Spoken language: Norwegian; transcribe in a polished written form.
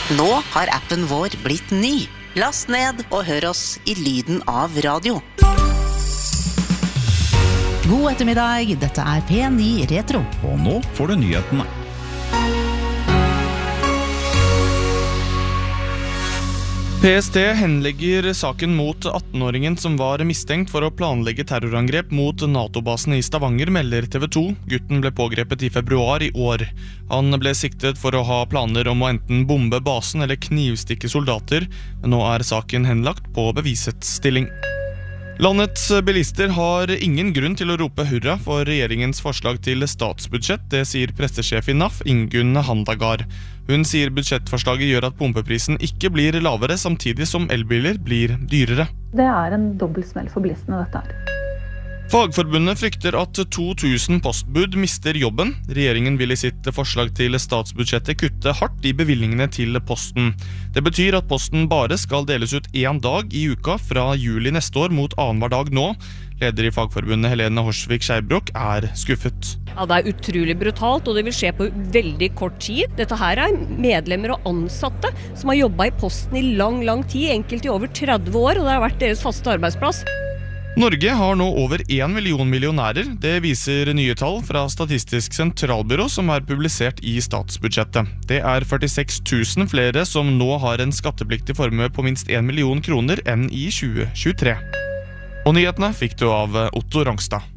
Nå har appen vår blitt ny. Last ned og hør oss i lyden av radio. God ettermiddag, dette er P9 Retro. Og nå får du nyhetene. PST henlegger saken mot 18-åringen som var mistenkt for å planlegge terrorangrep mot NATO-basen i Stavanger, melder TV 2. Gutten ble pågrepet i februar i år. Han ble siktet for å ha planer om å enten bombe basen eller knivstikke soldater, men nå er saken henlagt på bevisets stilling. Landets bilister har ingen grunn til å rope hurra for regjeringens forslag til statsbudsjett, det sier pressesjef i NAF, Ingunn Handagard. Hun sier budsjettforslaget gjør at pumpeprisen ikke blir lavere, samtidig som elbiler blir dyrere. Det er en dobbeltsmell for bilistene, dette her. Fagforbundet frykter at 2000 postbud mister jobben. Regjeringen vil i sitt forslag til statsbudsjettet kutte hardt i bevilgningene til posten. Det betyr at posten bare skal deles ut 1 dag i uka fra juli neste år mot annenhver dag nå. Leder i Fagforbundet Helene Horsvik Skeibrok er skuffet. Ja, det er utrolig brutalt, og det vil skje på veldig kort tid. Dette her er medlemmer og ansatte som har jobbet i posten i lang tid, enkelte i over 30 år, og det har vært deres faste arbeidsplass. Norge har nå over 1 million millionærer. Det viser nye tall fra Statistisk sentralbyrå som er publisert i statsbudsjettet. Det er 46 000 flere som nå har en skattepliktig formue på minst 1 million kroner enn i 2023. Og nyhetene fikk du av Otto Rangstad.